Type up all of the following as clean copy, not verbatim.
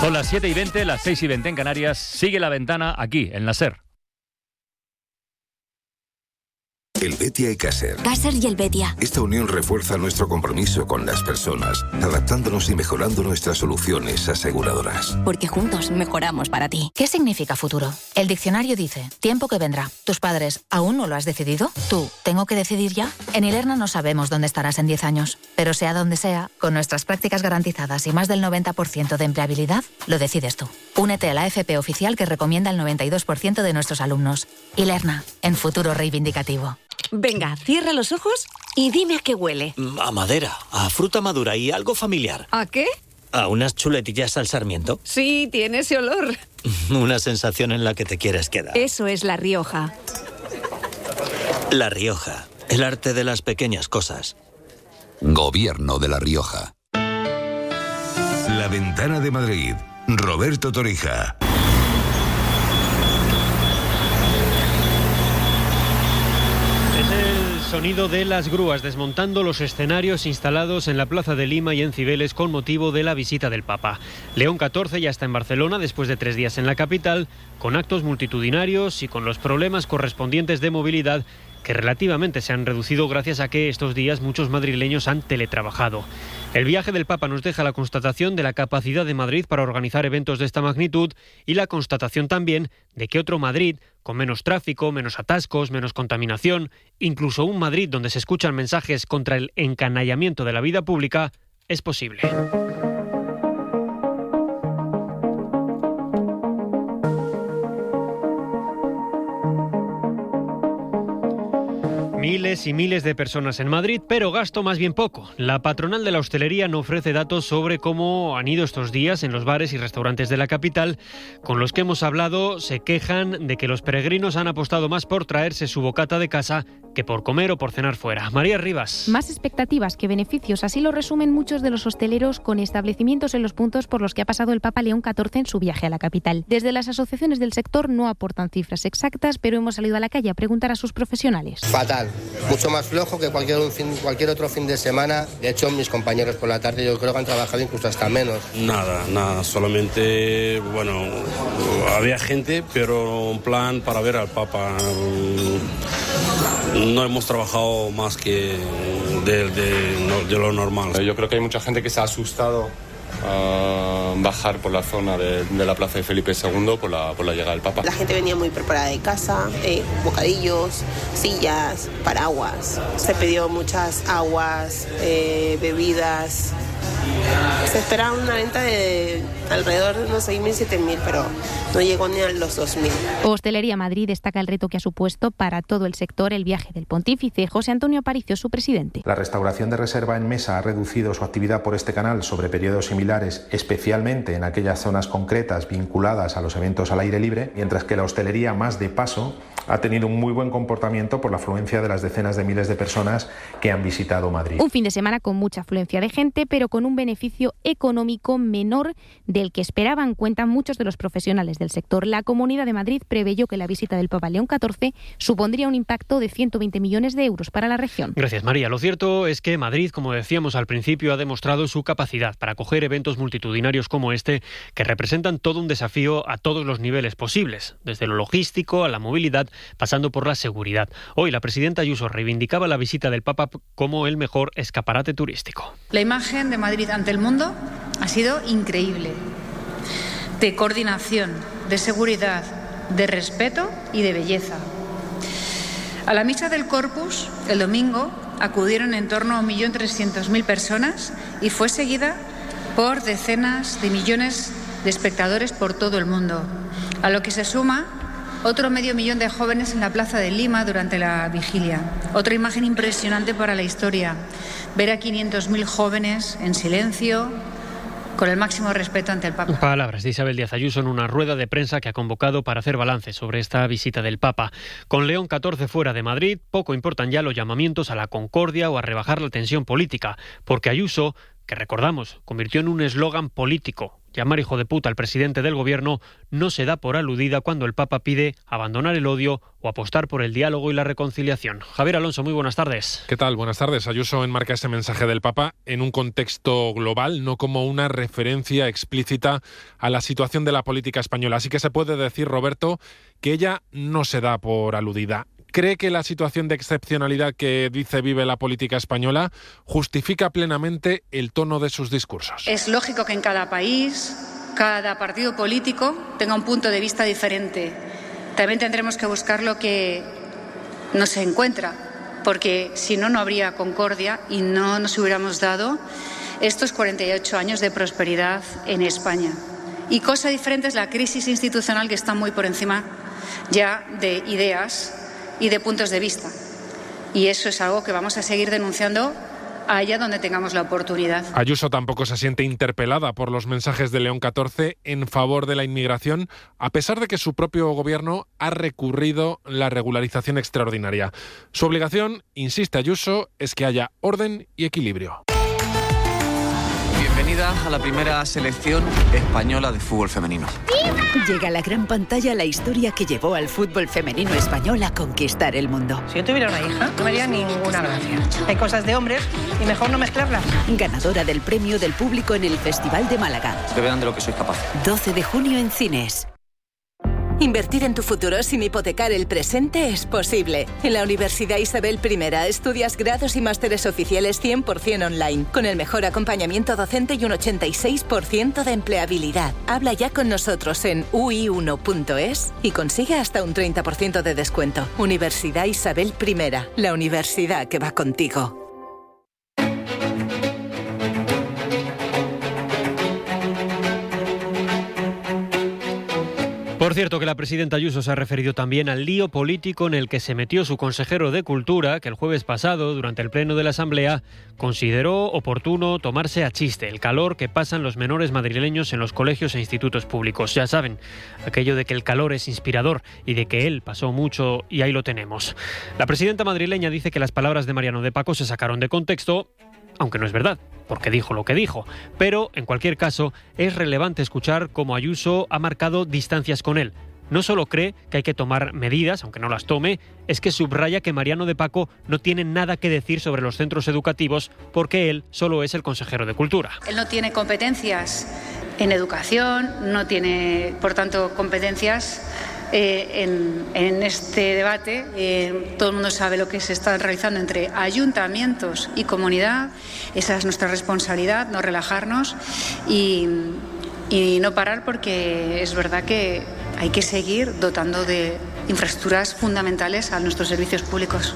Son las 7:20, las 6:20 en Canarias. Sigue La Ventana aquí, en la SER. Helvetia y Caser. Caser y Helvetia. Esta unión refuerza nuestro compromiso con las personas, adaptándonos y mejorando nuestras soluciones aseguradoras. Porque juntos mejoramos para ti. ¿Qué significa futuro? El diccionario dice, tiempo que vendrá. ¿Tus padres aún no lo has decidido? ¿Tú, tengo que decidir ya? En Ilerna no sabemos dónde estarás en 10 años. Pero sea donde sea, con nuestras prácticas garantizadas y más del 90% de empleabilidad, lo decides tú. Únete a la FP oficial que recomienda el 92% de nuestros alumnos. Ilerna, en futuro reivindicativo. Venga, cierra los ojos y dime a qué huele. A madera, a fruta madura y algo familiar. ¿A qué? A unas chuletillas al sarmiento. Sí, tiene ese olor. Una sensación en la que te quieres quedar. Eso es La Rioja. La Rioja, el arte de las pequeñas cosas. Gobierno de La Rioja. La Ventana de Madrid. Roberto Torija. Sonido de las grúas desmontando los escenarios instalados en la Plaza de Lima y en Cibeles con motivo de la visita del Papa. León XIV ya está en Barcelona después de 3 días en la capital, con actos multitudinarios y con los problemas correspondientes de movilidad que relativamente se han reducido gracias a que estos días muchos madrileños han teletrabajado. El viaje del Papa nos deja la constatación de la capacidad de Madrid para organizar eventos de esta magnitud y la constatación también de que otro Madrid, con menos tráfico, menos atascos, menos contaminación, incluso un Madrid donde se escuchan mensajes contra el encanallamiento de la vida pública, es posible. Miles y miles de personas en Madrid, pero gasto más bien poco. La patronal de la hostelería no ofrece datos sobre cómo han ido estos días en los bares y restaurantes de la capital. Con los que hemos hablado se quejan de que los peregrinos han apostado más por traerse su bocata de casa que por comer o por cenar fuera. María Rivas. Más expectativas que beneficios, así lo resumen muchos de los hosteleros con establecimientos en los puntos por los que ha pasado el Papa León XIV en su viaje a la capital. Desde las asociaciones del sector no aportan cifras exactas, pero hemos salido a la calle a preguntar a sus profesionales. Fatal, mucho más flojo que cualquier otro fin de semana. De hecho, mis compañeros por la tarde yo creo que han trabajado incluso hasta menos. Nada, solamente, bueno, había gente, pero en plan para ver al Papa. No hemos trabajado más que de lo normal. Yo creo que hay mucha gente que se ha asustado a bajar por la zona de la plaza de Felipe II por la llegada del Papa. La gente venía muy preparada de casa, bocadillos, sillas, paraguas. Se pidió muchas aguas, bebidas. Se esperaba una venta de alrededor de unos 6.000, 7.000, pero no llegó ni a los 2.000. Hostelería Madrid destaca el reto que ha supuesto para todo el sector el viaje del pontífice. José Antonio Aparicio, su presidente. La restauración de reserva en mesa ha reducido su actividad por este canal sobre periodos similares, especialmente en aquellas zonas concretas vinculadas a los eventos al aire libre, mientras que la hostelería más de paso ha tenido un muy buen comportamiento por la afluencia de las decenas de miles de personas que han visitado Madrid. Un fin de semana con mucha afluencia de gente, pero con un beneficio económico menor del que esperaban, cuentan muchos de los profesionales del sector. La Comunidad de Madrid preveyó que la visita del Papa León XIV supondría un impacto de 120 millones de euros para la región. Gracias, María. Lo cierto es que Madrid, como decíamos al principio, ha demostrado su capacidad para acoger eventos multitudinarios como este, que representan todo un desafío a todos los niveles posibles, desde lo logístico a la movilidad, pasando por la seguridad. Hoy la presidenta Ayuso reivindicaba la visita del Papa como el mejor escaparate turístico. La imagen de Madrid ante el mundo ha sido increíble, de coordinación, de seguridad, de respeto y de belleza. A la misa del Corpus, el domingo, acudieron en torno a 1.300.000 personas y fue seguida por decenas de millones de espectadores por todo el mundo, a lo que se suma otro 500.000 de jóvenes en la Plaza de Lima durante la vigilia. Otra imagen impresionante para la historia, ver a 500.000 jóvenes en silencio, con el máximo respeto ante el Papa. Palabras de Isabel Díaz Ayuso en una rueda de prensa que ha convocado para hacer balance sobre esta visita del Papa. Con León XIV fuera de Madrid, poco importan ya los llamamientos a la concordia o a rebajar la tensión política, porque Ayuso, que recordamos, convirtió en un eslogan político Llamar hijo de puta al presidente del gobierno no se da por aludida cuando el Papa pide abandonar el odio o apostar por el diálogo y la reconciliación. Javier Alonso, muy buenas tardes. ¿Qué tal? Buenas tardes. Ayuso enmarca ese mensaje del Papa en un contexto global, no como una referencia explícita a la situación de la política española. Así que se puede decir, Roberto, que ella no se da por aludida. ¿Cree que la situación de excepcionalidad que dice vive la política española justifica plenamente el tono de sus discursos? Es lógico que en cada país, cada partido político tenga un punto de vista diferente. También tendremos que buscar lo que no se encuentra, porque si no, no habría concordia y no nos hubiéramos dado estos 48 años de prosperidad en España. Y cosa diferente es la crisis institucional, que está muy por encima ya de ideas y de puntos de vista. Y eso es algo que vamos a seguir denunciando allá donde tengamos la oportunidad. Ayuso tampoco se siente interpelada por los mensajes de León XIV en favor de la inmigración, a pesar de que su propio gobierno ha recurrido la regularización extraordinaria. Su obligación, insiste Ayuso, es que haya orden y equilibrio. Bienvenida a la primera selección española de fútbol femenino. Llega a la gran pantalla la historia que llevó al fútbol femenino español a conquistar el mundo. Si yo tuviera una hija, no me haría ninguna gracia. Hay cosas de hombres y mejor no mezclarlas. Ganadora del premio del público en el Festival de Málaga. Que vean de lo que soy capaz. 12 de junio en cines. Invertir en tu futuro sin hipotecar el presente es posible. En la Universidad Isabel I estudias grados y másteres oficiales 100% online, con el mejor acompañamiento docente y un 86% de empleabilidad. Habla ya con nosotros en ui1.es y consigue hasta un 30% de descuento. Universidad Isabel I, la universidad que va contigo. Por cierto, que la presidenta Ayuso se ha referido también al lío político en el que se metió su consejero de Cultura, que el jueves pasado, durante el pleno de la Asamblea, consideró oportuno tomarse a chiste el calor que pasan los menores madrileños en los colegios e institutos públicos. Ya saben, aquello de que el calor es inspirador y de que él pasó mucho y ahí lo tenemos. La presidenta madrileña dice que las palabras de Mariano de Paco se sacaron de contexto, aunque no es verdad, porque dijo lo que dijo. Pero, en cualquier caso, es relevante escuchar cómo Ayuso ha marcado distancias con él. No solo cree que hay que tomar medidas, aunque no las tome, es que subraya que Mariano de Paco no tiene nada que decir sobre los centros educativos porque él solo es el consejero de Cultura. Él no tiene competencias en educación, no tiene, por tanto, competencias en este debate. Todo el mundo sabe lo que se está realizando entre ayuntamientos y comunidad. Esa es nuestra responsabilidad, no relajarnos y no parar, porque es verdad que hay que seguir dotando de infraestructuras fundamentales a nuestros servicios públicos.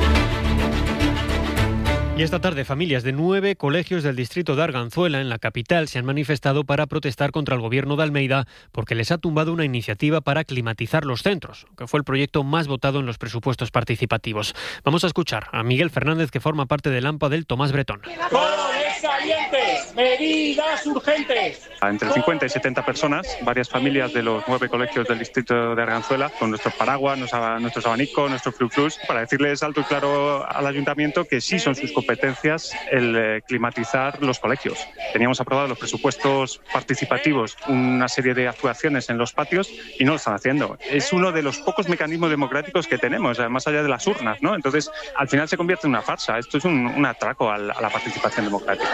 Y esta tarde, familias de 9 colegios del distrito de Arganzuela, en la capital, se han manifestado para protestar contra el gobierno de Almeida porque les ha tumbado una iniciativa para climatizar los centros, que fue el proyecto más votado en los presupuestos participativos. Vamos a escuchar a Miguel Fernández, que forma parte del AMPA del Tomás Bretón. ¡Colores calientes! ¡Medidas urgentes! Entre 50 y 70 personas, varias familias de los 9 colegios del distrito de Arganzuela, con nuestros paraguas, nuestros abanicos, nuestros flux, para decirles alto y claro al ayuntamiento que sí son sus competencias el climatizar los colegios. Teníamos aprobados los presupuestos participativos, una serie de actuaciones en los patios, y no lo están haciendo. Es uno de los pocos mecanismos democráticos que tenemos, más allá de las urnas, ¿no? Entonces, al final se convierte en una farsa. Esto es un atraco a la participación democrática.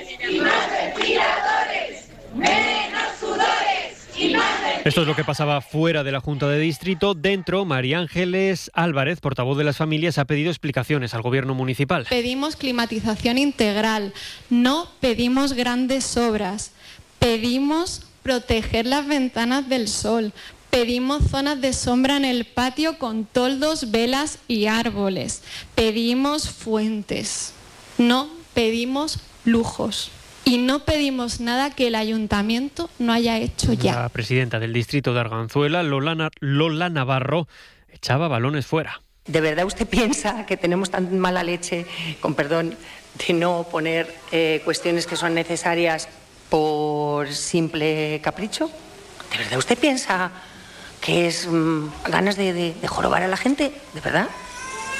Esto es lo que pasaba fuera de la Junta de Distrito. Dentro, María Ángeles Álvarez, portavoz de las familias, ha pedido explicaciones al gobierno municipal. Pedimos climatización integral, no pedimos grandes obras, pedimos proteger las ventanas del sol, pedimos zonas de sombra en el patio con toldos, velas y árboles, pedimos fuentes, no pedimos lujos. Y no pedimos nada que el ayuntamiento no haya hecho ya. La presidenta del distrito de Arganzuela, Lola Navarro, echaba balones fuera. ¿De verdad usted piensa que tenemos tan mala leche, con perdón, de no poner cuestiones que son necesarias por simple capricho? ¿De verdad usted piensa que es ganas de jorobar a la gente? ¿De verdad?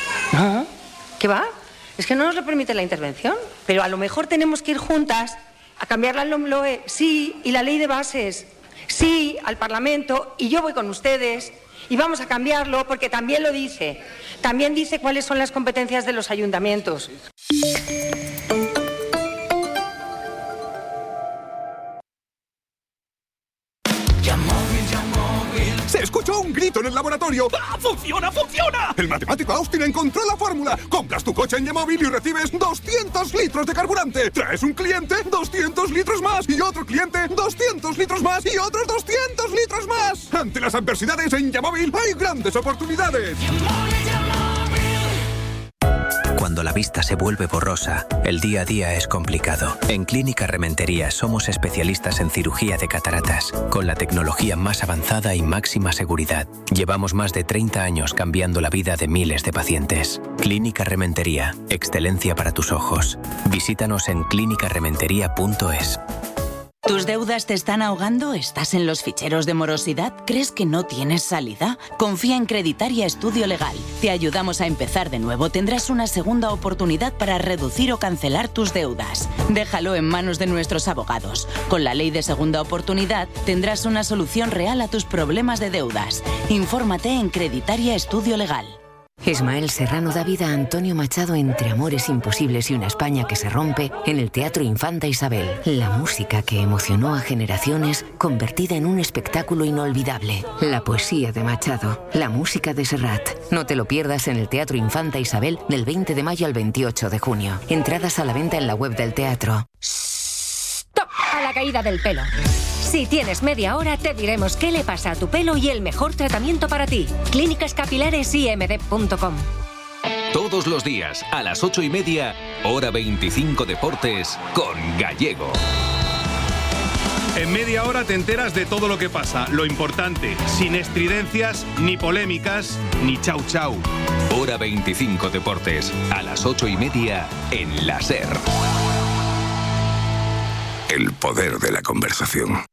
¿No? ¿Qué va? Es que no nos lo permite la intervención, pero a lo mejor tenemos que ir juntas a cambiar la LOMLOE, sí, y la ley de bases, sí, al Parlamento, y yo voy con ustedes, y vamos a cambiarlo porque también lo dice. También dice cuáles son las competencias de los ayuntamientos. ¡Se escuchó un grito en el laboratorio! ¡Ah, funciona, funciona! El matemático Austin encontró la fórmula. Compras tu coche en Yamóvil y recibes 200 litros de carburante. Traes un cliente, 200 litros más. Y otro cliente, 200 litros más. Y otros 200 litros más. Ante las adversidades en Yamóvil hay grandes oportunidades. Cuando la vista se vuelve borrosa, el día a día es complicado. En Clínica Rementería somos especialistas en cirugía de cataratas, con la tecnología más avanzada y máxima seguridad. Llevamos más de 30 años cambiando la vida de miles de pacientes. Clínica Rementería, excelencia para tus ojos. Visítanos en clinicarementería.es. ¿Tus deudas te están ahogando? ¿Estás en los ficheros de morosidad? ¿Crees que no tienes salida? Confía en Creditaria Estudio Legal. Te ayudamos a empezar de nuevo. Tendrás una segunda oportunidad para reducir o cancelar tus deudas. Déjalo en manos de nuestros abogados. Con la ley de segunda oportunidad tendrás una solución real a tus problemas de deudas. Infórmate en Creditaria Estudio Legal. Ismael Serrano da vida a Antonio Machado entre amores imposibles y una España que se rompe en el Teatro Infanta Isabel. La música que emocionó a generaciones convertida en un espectáculo inolvidable. La poesía de Machado, la música de Serrat. No te lo pierdas en el Teatro Infanta Isabel del 20 de mayo al 28 de junio. Entradas a la venta en la web del teatro. ¡Stop! A la caída del pelo. Si tienes media hora, te diremos qué le pasa a tu pelo y el mejor tratamiento para ti. clínicascapilaresimd.com. Todos los días, a las 8:30, Hora 25 Deportes, con Gallego. En media hora te enteras de todo lo que pasa, lo importante, sin estridencias, ni polémicas, ni chau chau. Hora 25 Deportes, a las 8:30, en la SER. El poder de la conversación.